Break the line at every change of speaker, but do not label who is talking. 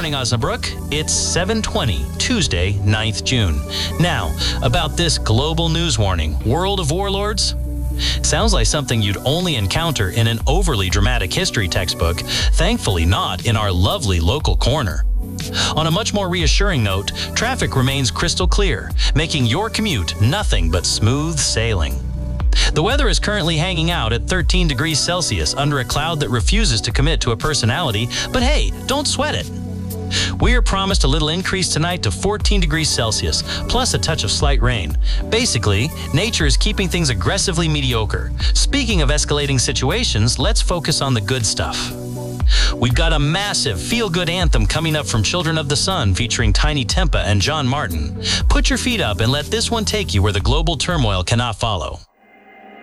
morning, Osnabrück. It's 7:20, Tuesday, 9th June. Now, about this global news warning, World of Warlords? Sounds like something you'd only encounter in an overly dramatic history textbook, thankfully not in our lovely local corner. On a much more reassuring note, traffic remains crystal clear, making your commute nothing but smooth sailing. The weather is currently hanging out at 13 degrees Celsius under a cloud that refuses to commit to a personality, but hey, don't sweat it. We are promised a little increase tonight to 14 degrees Celsius, plus a touch of slight rain. Basically, nature is keeping things aggressively mediocre. Speaking of escalating situations, let's focus on the good stuff. We've got a massive feel-good anthem coming up from Children of the Sun featuring Tiny Tempa and John Martin. Put your feet up and let this one take you where the global turmoil cannot follow.